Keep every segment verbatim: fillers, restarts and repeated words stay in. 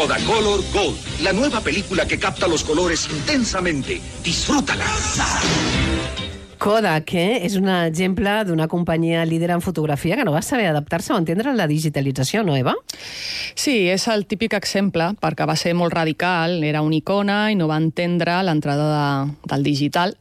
Kodacolor Gold, la nueva película que capta los colores intensamente. Disfrútala. Kodak, eh? És un exemple d'una companyia líder en fotografia que no va saber adaptar-se o entendre la digitalització, no, Eva? Sí, és el típic exemple, perquè va ser molt radical, era una icona i no va entendre l'entrada de, del digital,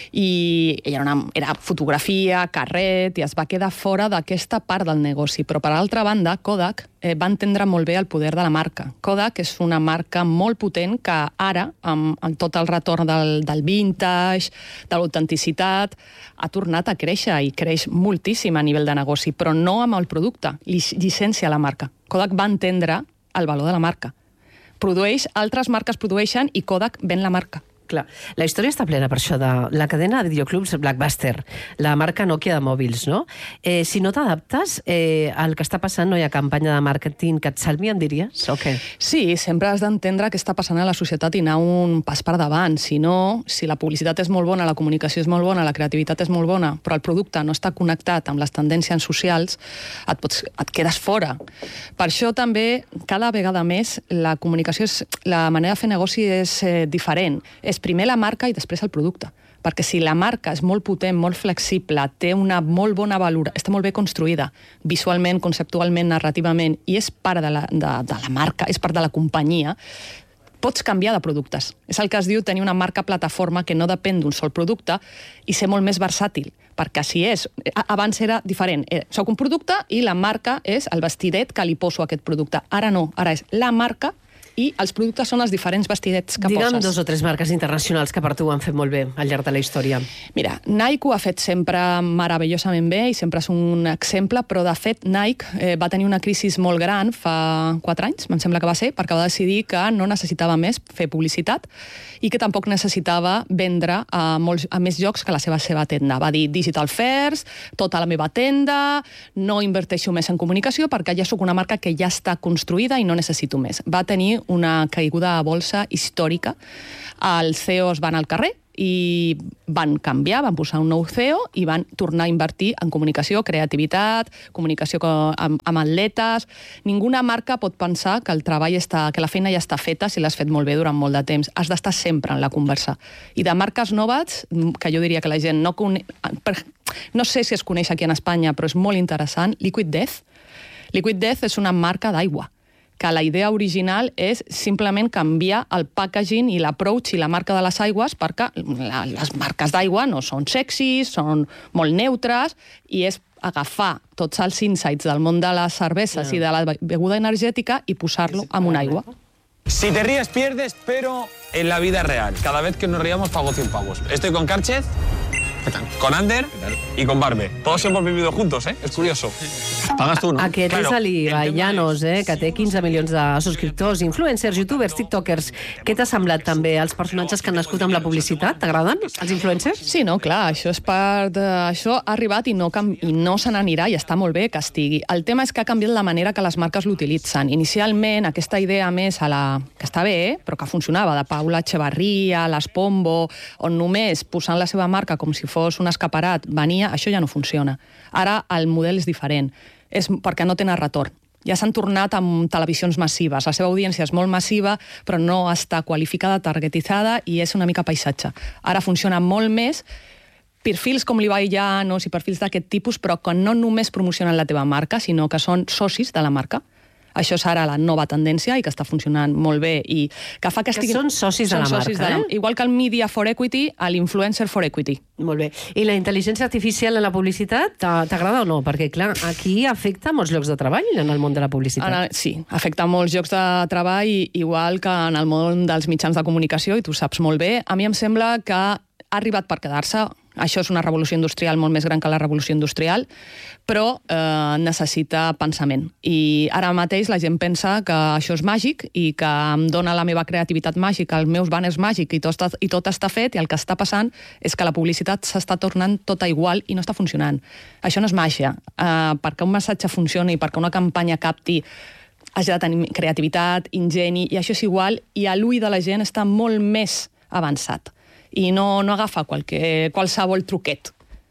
i era, una, era fotografia, carret, i es va quedar fora d'aquesta part del negoci. Però, per altra banda, Kodak eh, va entendre molt bé el poder de la marca. Kodak és una marca molt potent que ara, amb, amb tot el retorn del, del vintage, de l'autenticitat, ha tornat a créixer i creix moltíssim a nivell de negoci, però no amb el producte, llicència la marca. Kodak va entendre el valor de la marca. Produeix, altres marques produeixen i Kodak ven la marca. Clar, la història està plena per això de la cadena de videoclubs Blockbuster, la marca Nokia de mòbils, no? Eh, si no t'adaptes eh, al que està passant, no hi ha campanya de màrqueting que et salvi, em diries? O què? Sí, sempre has d'entendre què està passant a la societat i anar un pas per davant. Si no, si la publicitat és molt bona, la comunicació és molt bona, la creativitat és molt bona, però el producte no està connectat amb les tendències socials, et, pots, et quedes fora. Per això també, cada vegada més, la comunicació, és, la manera de fer negoci és eh, diferent. És primer la marca i després el producte. Perquè si la marca és molt potent, molt flexible, té una molt bona valor, està molt bé construïda, visualment, conceptualment, narrativament, i és part de la, de, de la marca, és part de la companyia, pots canviar de productes. És el que es diu tenir una marca plataforma que no depèn d'un sol producte i ser molt més versàtil. Perquè si és... Abans era diferent. Soc un producte i la marca és el vestidet que li poso a aquest producte. Ara no, ara és la marca i els productes són els diferents vestidets que Digue'm poses. dos o tres marques internacionals que per tu ho han fet molt bé al llarg de la història. Mira, Nike ho ha fet sempre meravellosament bé i sempre és un exemple, però de fet Nike eh, va tenir una crisi molt gran fa quatre anys, em sembla que va ser, perquè va decidir que no necessitava més fer publicitat i que tampoc necessitava vendre a, molts, a més llocs que la seva, seva tenda. Va dir digital first, tota la meva tenda, no inverteixo més en comunicació perquè ja sóc una marca que ja està construïda i no necessito més. Va tenir una caiguda a bolsa històrica. Els C E Os van al carrer i van canviar, van posar un nou C E O i van tornar a invertir en comunicació, creativitat, comunicació amb, amb atletes. Ninguna marca pot pensar que el treball està, que la feina ja està feta si l'has fet molt bé durant molt de temps. Has d'estar sempre en la conversa. I de marques noves, que jo diria que la gent no coneix, no sé si es coneix aquí en Espanya, però és molt interessant, Liquid Death. Liquid Death és una marca d'aigua, que la idea original és simplement canviar el packaging i l'approach i la marca de les aigües perquè la, les marques d'aigua no són sexis, són molt neutres i és agafar tots els insights del món de les cerveses i de la beguda energètica i posar-lo en una aigua. Si te ríes, pierdes, pero en la vida real. Cada vez que nos riamos, pago cien pavos. Estoy con Carchez, con Ander y con Barbe. Todos hemos vivido juntos, ¿eh? Es curioso. Pagas tu, no? Aquest Claro, és l'Ibai Llanos, eh, que té quinze milions de subscriptors, influencers, youtubers, tiktokers. Què t'ha semblat també els personatges que han nascut amb la publicitat? T'agraden, els influencers? Sí, no, clar, això és part de... Això ha arribat i no, i no se n'anirà i està molt bé que estigui. El tema és que ha canviat la manera que les marques l'utilitzen. Inicialment, aquesta idea més a la... que està bé, eh, però que funcionava, de Paula Echevarría, les Pombo, on només posant la seva marca com si fos un escaparat venia, això ja no funciona. Ara el model és diferent. És perquè no tenen retorn. Ja s'han tornat amb televisions massives. La seva audiència és molt massiva, però no està qualificada, targetitzada i és una mica paisatge. Ara funciona molt més perfils com l'Ibai Llanos i perfils d'aquest tipus, però que no només promocionen la teva marca, sinó que són socis de la marca. Això és ara la nova tendència i que està funcionant molt bé i que fa que estiguin... Que són socis de la marca, de la... eh? Igual que el Media for Equity, a l'Influencer for Equity. Molt bé. I la intel·ligència artificial en la publicitat t'agrada o no? Perquè, clar, aquí afecta molts llocs de treball en el món de la publicitat. Ara, sí, afecta molts llocs de treball, igual que en el món dels mitjans de comunicació, i tu saps molt bé. A mi em sembla que ha arribat per quedar-se. Això és una revolució industrial molt més gran que la revolució industrial, però eh, necessita pensament. I ara mateix la gent pensa que això és màgic i que em dona la meva creativitat màgica, els meus banners màgics i tot, està, i tot està fet, i el que està passant és que la publicitat s'està tornant tota igual i no està funcionant. Això no és màgia. Eh, perquè un missatge funcioni i perquè una campanya capti has de tenir creativitat, ingeni, i això és igual, i a l'ull de la gent està molt més avançat. I no, no agafa qualque, qualsevol truquet.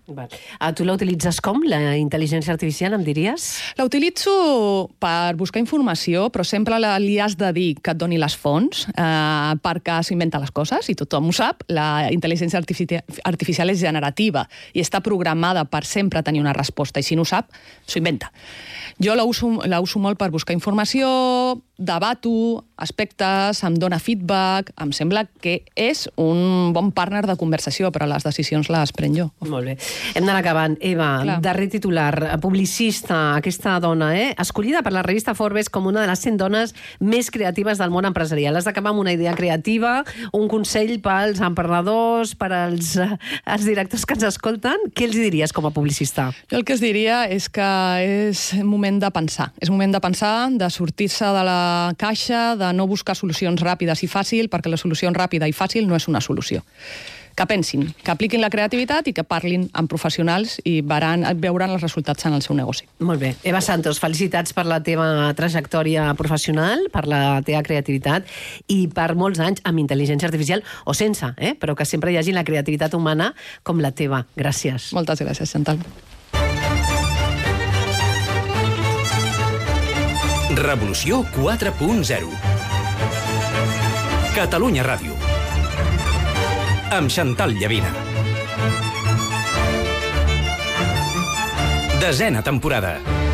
Val. Ah, tu la utilitzes com, la intel·ligència artificial, em diries? La utilitzo per buscar informació, però sempre li has de dir que et doni les fonts, eh, perquè s'inventa les coses, i tothom ho sap. La intel·ligència artificial és generativa i està programada per sempre tenir una resposta, i si no ho sap, s'ho inventa. Jo la uso, la uso molt per buscar informació, debato aspectes, em dona feedback, em sembla que és un bon partner de conversació, però les decisions les prenc jo. Molt bé. Hem d'anar acabant. Eva, Clar. darrer titular, publicista, aquesta dona, eh? escollida per la revista Forbes com una de les cent dones més creatives del món empresarial. Has d'acabar amb una idea creativa, un consell pels emprenedors, per als, als directors que ens escolten. Què els diries com a publicista? Jo el que es diria és que és moment de pensar. És moment de pensar, de sortir-se de la caixa, de no buscar solucions ràpides i fàcil, perquè la solució ràpida i fàcil no és una solució. Que pensin, que apliquin la creativitat i que parlin amb professionals i veuran, veuran els resultats en el seu negoci. Molt bé. Eva Santos, felicitats per la teva trajectòria professional, per la teva creativitat i per molts anys amb intel·ligència artificial, o sense, eh? però que sempre hi hagi la creativitat humana com la teva. Gràcies. Moltes gràcies, Chantal. Revolució quatre punt zero. Catalunya Ràdio. Amb Chantal Llavina. Desena temporada.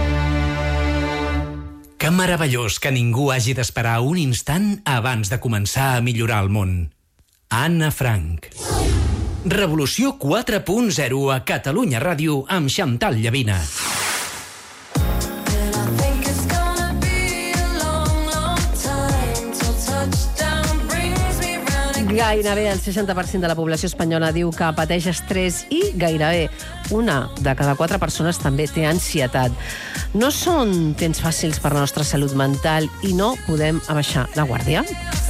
Que meravellós que ningú hagi d'esperar un instant abans de començar a millorar el món. Anna Frank. Revolució quatre punt zero a Catalunya Ràdio amb Chantal Llavina. Gairebé el seixanta per cent de la població espanyola diu que pateix estrès i gairebé una de cada quatre persones també té ansietat. No són temps fàcils per la nostra salut mental i no podem abaixar la guàrdia.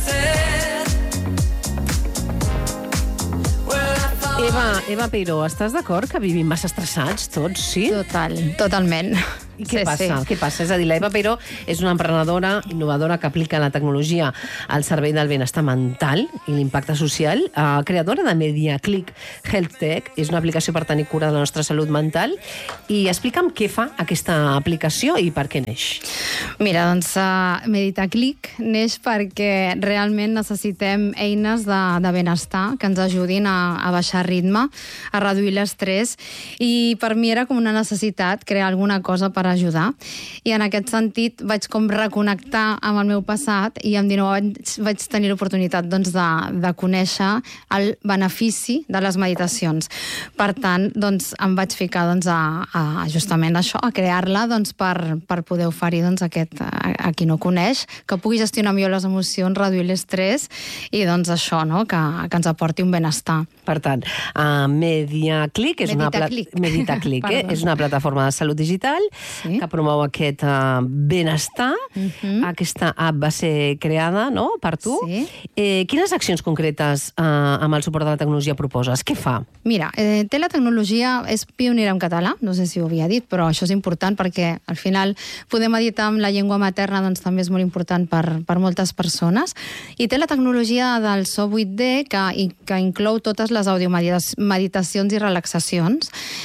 Eva, Eva Peiró, estàs d'acord que vivim massa estressats tots, sí? Total, totalment. I què sí, passa? Sí. Què passa? És a dir, la Eva Peiró és una emprenedora innovadora que aplica la tecnologia al servei del benestar mental i l'impacte social, uh, creadora de MediaClick Health Tech, és una aplicació per tenir cura de la nostra salut mental, i explica'm què fa aquesta aplicació i per què neix. Mira, doncs uh, MediaClick neix perquè realment necessitem eines de, de benestar que ens ajudin a, a baixar ritme, a reduir l'estrès, i per mi era com una necessitat crear alguna cosa per ajudar. I en aquest sentit vaig com reconnectar amb el meu passat i amb dinou anys vaig tenir l'oportunitat doncs, de, de conèixer el benefici de les meditacions. Per tant, doncs, em vaig ficar doncs, a, a justament això, a crear-la doncs, per, per poder oferir doncs, aquest, a, a qui no coneix, que pugui gestionar millor les emocions, reduir l'estrès i doncs, això, no? que, que ens aporti un benestar. Per tant, uh, MediaClick és, Meditaclick. una, pla... Meditaclick, eh? és una plataforma de salut digital sí. que promou aquest uh, benestar. Uh-huh. Aquesta app va ser creada, no?, per tu. Sí. Eh, quines accions concretes uh, amb el suport de la tecnologia proposes? Què fa? Mira, eh, té la tecnologia, és pionera en català, no sé si ho havia dit, però això és important perquè al final poder meditar amb la llengua materna doncs, també és molt important per, per moltes persones. I té la tecnologia del so vuit D que, que inclou totes les audiomeditacions i relaxacions.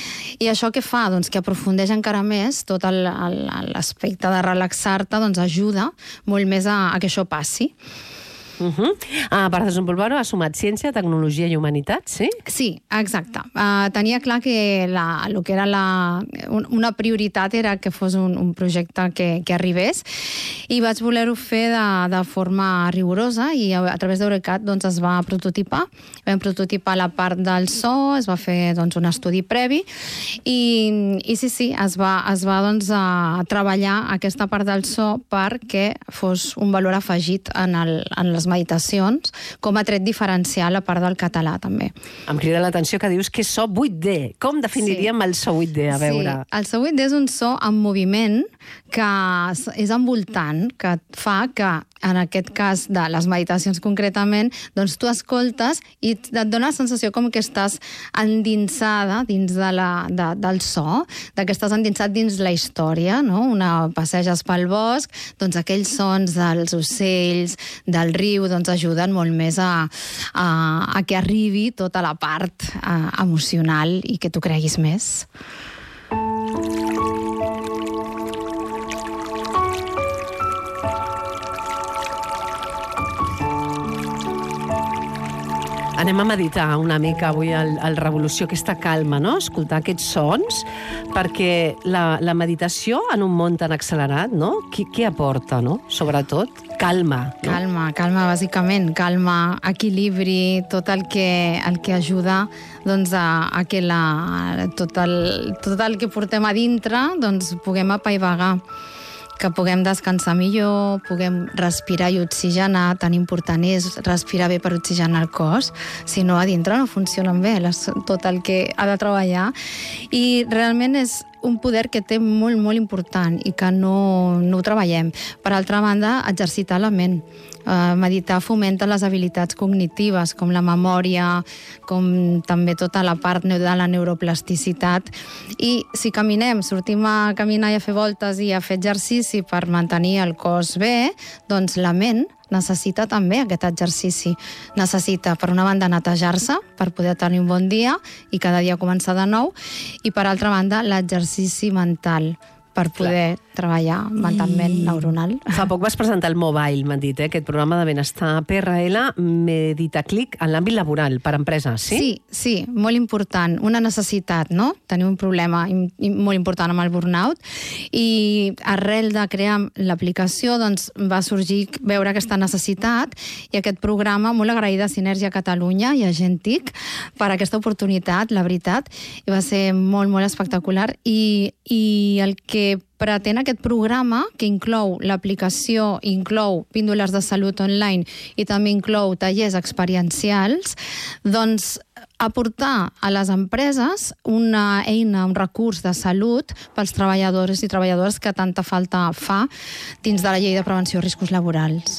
I això què fa? Doncs que aprofundeix encara més tot l'aspecte de relaxar-te, doncs ajuda molt més a, a que això passi. Uh-huh. Ah, per desenvolupar-ho ha sumat ciència, tecnologia i humanitat, sí? Sí, exacte. Uh, tenia clar que la, el que era la, un, una prioritat era que fos un, un projecte que, que arribés, i vaig voler-ho fer de, de forma rigorosa, i a, a través d'Eurecat doncs, es va prototipar. Vam prototipar la part del so, es va fer doncs, un estudi previ, i, i sí, sí, es va, es va doncs, a treballar aquesta part del so perquè fos un valor afegit en, el, en les meditacions, com a tret diferencial a part del català, també. Em crida l'atenció que dius que és so vuit D. Com definiríem sí. el so vuit D? A veure. Sí, el so vuit D és un so en moviment que és envoltant, que fa que en aquest cas de les meditacions concretament, doncs tu escoltes i et dona la sensació com que estàs endinsada dins de la, de, del so, de que estàs endinsat dins la història, no? Una passeges pel bosc, doncs aquells sons dels ocells, del riu, doncs ajuden molt més a, a, a que arribi tota la part a, emocional i que tu creguis més. Anem a meditar una mica avui al, al Revolució, aquesta calma, no? Escoltar aquests sons, perquè la, la meditació en un món tan accelerat, no? Què, què aporta, no? Sobretot, calma. No? Calma, calma, bàsicament. Calma, equilibri, tot el que, el que ajuda doncs, a, a que la, tot, el, tot el que portem a dintre doncs, puguem apaivagar, que puguem descansar millor, puguem respirar i oxigenar. Tan important és respirar bé per oxigenar el cos, si no a dintre no funcionen bé les, tot el que ha de treballar. I realment és un poder que té molt, molt important i que no, no ho treballem. Per altra banda, exercitar la ment. Uh, meditar fomenta les habilitats cognitives, com la memòria, com també tota la part de la neuroplasticitat. I si caminem, sortim a caminar i a fer voltes i a fer exercici per mantenir el cos bé, doncs la ment necessita també aquest exercici. Necessita, per una banda, netejar-se per poder tenir un bon dia i cada dia començar de nou, i per altra banda, l'exercici mental per poder Clar. treballar mentalment I... neuronal. Fa poc vas presentar el Mobile, m'han dit, eh? Aquest programa de benestar P R L, MeditaClick, en l'àmbit laboral, per empreses, sí? Sí, sí, molt important. Una necessitat, no? Tenir un problema molt important amb el burnout, i arrel de crear l'aplicació doncs, va sorgir veure aquesta necessitat, i aquest programa, molt agraïda a Sinergia Catalunya i a Gentic per aquesta oportunitat, la veritat, i va ser molt, molt espectacular, i, i el que pretén aquest programa, que inclou l'aplicació, inclou píndoles de salut online i també inclou tallers experiencials, doncs aportar a les empreses una eina, un recurs de salut pels treballadors i treballadores que tanta falta fa dins de la llei de prevenció de riscos laborals.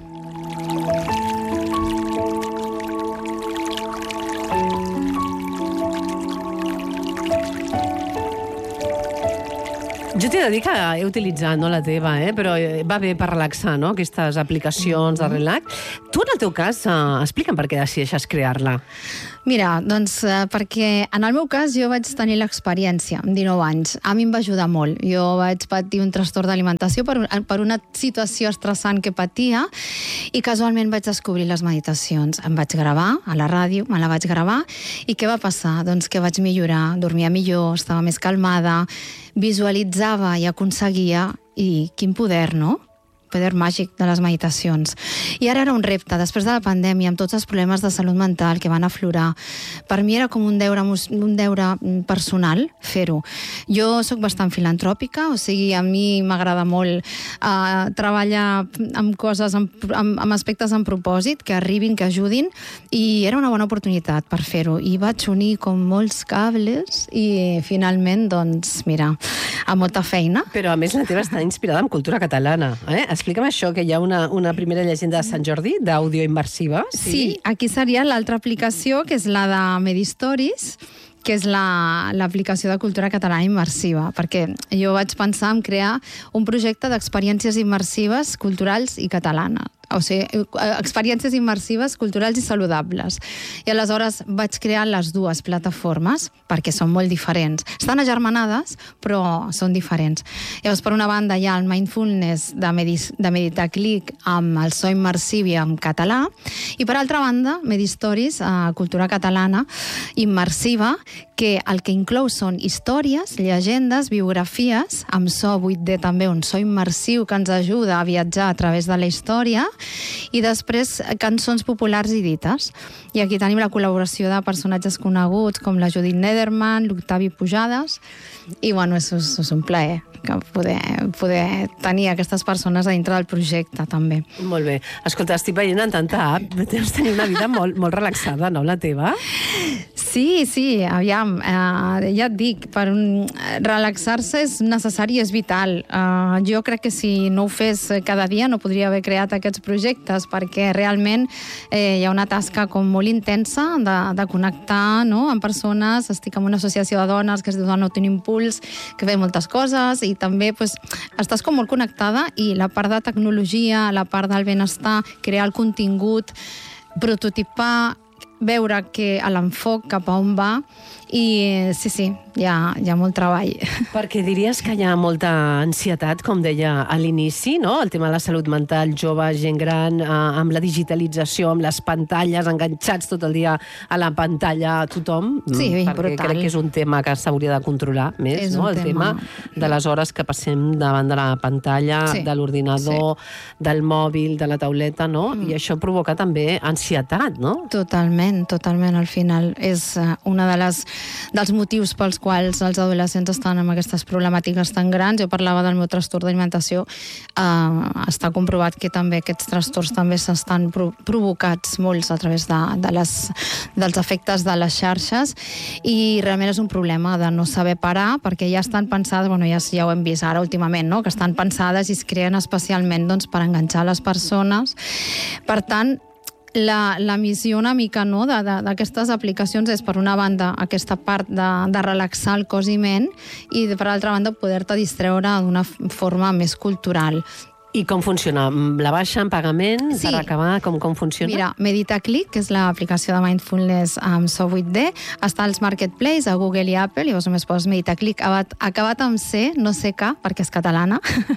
Jo t'he de dir que he utilitzat, no la teva, eh? Però va bé per relaxar, no? Aquestes aplicacions de relax. Tu, en el teu cas, eh, explica'm per què decideixes crear-la. Mira, doncs eh, perquè en el meu cas jo vaig tenir l'experiència amb dinou anys. A mi em va ajudar molt. Jo vaig patir un trastorn d'alimentació per, per una situació estressant que patia, i casualment vaig descobrir les meditacions. Em vaig gravar a la ràdio, me la vaig gravar, i què va passar? Doncs que vaig millorar, dormia millor, estava més calmada, visualitzava i aconseguia, i quin poder, no? Poder màgic de les meditacions. I ara era un repte, després de la pandèmia, amb tots els problemes de salut mental que van aflorar. Per mi era com un deure, un deure personal fer-ho. Jo sóc bastant filantròpica, o sigui, a mi m'agrada molt uh, treballar amb coses, amb, amb, amb aspectes en propòsit, que arribin, que ajudin, i era una bona oportunitat per fer-ho. I vaig unir com molts cables i finalment, doncs, mira, amb molta feina. Però a més la teva està inspirada en cultura catalana, eh? Explica'm això, que hi ha una, una primera llegenda de Sant Jordi, d'àudio immersiva. Sí? Sí, aquí seria l'altra aplicació, que és la de Medistories, que és l'aplicació la, de cultura catalana immersiva, perquè jo vaig pensar en crear un projecte d'experiències immersives culturals i catalanes. O sigui, experiències immersives, culturals i saludables. I aleshores vaig crear les dues plataformes, perquè són molt diferents. Estan agermanades, però són diferents. Llavors, per una banda, hi ha el Mindfulness de, Medi de MeditaClick amb el so immersiu i en català, i per altra banda, Medistories, eh, cultura catalana immersiva, que el que inclou són històries, llegendes, biografies, amb so vuit D també, un so immersiu que ens ajuda a viatjar a través de la història, i després cançons populars i dites. I aquí tenim la col·laboració de personatges coneguts com la Judit Nederman, l'Octavi Pujades, i bueno, és, és un plaer que poder, poder tenir aquestes persones a dintre del projecte també. Molt bé. Escolta, estic veient en tanta app, deus tenir una vida molt, molt relaxada, no, la teva? Sí, sí, aviam, eh, ja et dic, per un, relaxar-se és necessari, és vital. Eh, jo crec que si no ho fes cada dia no podria haver creat aquests projectes, perquè realment eh, hi ha una tasca com molt intensa de, de connectar, no?, amb persones. Estic en una associació de dones que es diu Dona Auto Impuls, que ve moltes coses, i també pues, estàs com molt connectada, i la part de tecnologia, la part del benestar, crear el contingut, prototipar, veure que l'enfoc cap a on va, i sí, sí, hi ha, hi ha molt treball. Perquè diries que hi ha molta ansietat, com deia a l'inici, no? El tema de la salut mental, jove, gent gran, eh, amb la digitalització, amb les pantalles, enganxats tot el dia a la pantalla, tothom. Sí, perquè brutal. crec que és un tema que s'hauria de controlar més, És no? un El tema. tema de les hores que passem davant de la pantalla, Sí, de l'ordinador, del mòbil, de la tauleta, no? I això provoca també ansietat, no? Totalment, totalment. Al final és eh, una de les dels motius pels quals els adolescents estan amb aquestes problemàtiques tan grans. Jo parlava del meu trastorn d'alimentació. Eh, està comprovat que també aquests trastorns també s'estan pro provocats molts a través de, de les, dels efectes de les xarxes, i realment és un problema de no saber parar, perquè ja estan pensades, bueno, ja, ja ho hem vist ara últimament, no?, que estan pensades i es creen especialment, doncs, per enganxar les persones. Per tant, La, la missió una mica, no, d'aquestes aplicacions és, per una banda, aquesta part de, de relaxar el cos i ment, i per altra banda poder-te distreure d'una forma més cultural. I com funciona? La baixa en pagament? Sí. Per acabar, com, com funciona? Mira, MeditaClick, que és l'aplicació de Mindfulness amb So vuit D, està als Marketplace, a Google i Apple, i vos només poses MeditaClick, acabat, acabat amb C, no C K, perquè és catalana,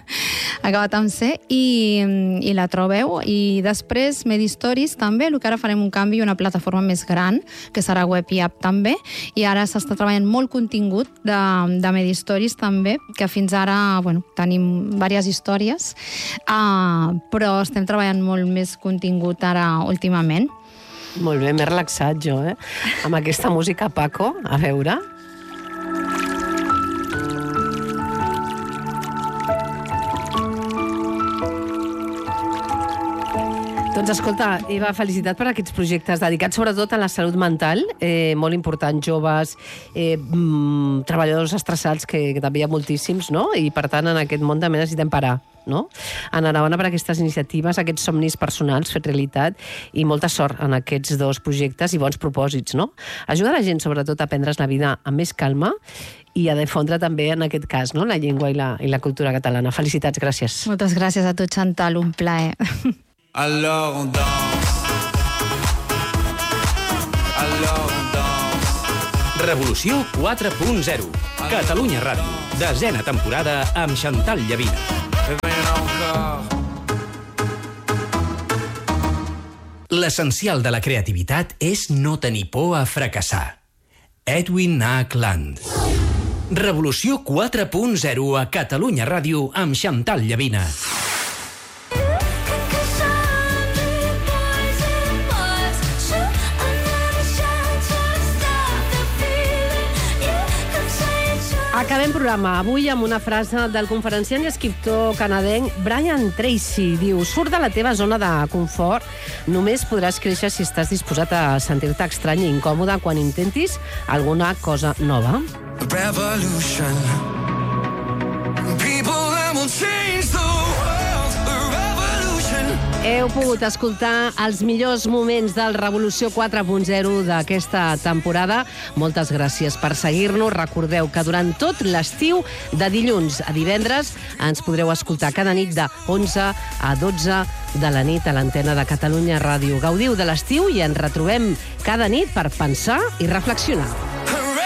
acabat amb C, i, i la trobeu. I després, MediStories també, el que ara farem un canvi, una plataforma més gran, que serà web i app també, i ara s'està treballant molt contingut de, de MediStories també, que fins ara, bueno, tenim diverses històries, Uh, però estem treballant molt més contingut ara últimament. Molt bé, m'he relaxat jo, eh? Amb aquesta música, Paco, a veure. Doncs escolta, Eva, felicitat per aquests projectes dedicats sobretot a la salut mental, eh, molt important, joves, eh, mm, treballadors estressats, que, que també hi ha moltíssims, no? I per tant en aquest món també necessitem parar, no? Enhorabona per aquestes iniciatives, aquests somnis personals fet realitat, i molta sort en aquests dos projectes i bons propòsits, no? Ajuda la gent sobretot a prendre's la vida amb més calma i a difondre també en aquest cas, no?, la llengua i la, i la cultura catalana. Felicitats, gràcies. Moltes gràcies a tu, Chantal, un plaer. Alors on danse. Alors on danse. Revolució quatre punt zero. Catalunya Ràdio. Desena temporada amb Chantal Llavina. L'essencial de la creativitat és no tenir por a fracassar. Edwin H. Land. Revolució quatre punt zero a Catalunya Ràdio amb Chantal Llavina. Acabem programa avui amb una frase del conferenciant i escriptor canadenc Brian Tracy. Diu: surt de la teva zona de confort, només podràs créixer si estàs disposat a sentir-te estrany i incòmode quan intentis alguna cosa nova. Revolution. People that will change the world. A revolution. Heu pogut escoltar els millors moments del Revolució quatre punt zero d'aquesta temporada. Moltes gràcies per seguir-nos. Recordeu que durant tot l'estiu, de dilluns a divendres, ens podreu escoltar cada nit de onze a dotze de la nit a l'antena de Catalunya Ràdio. Gaudiu de l'estiu i ens retrobem cada nit per pensar i reflexionar.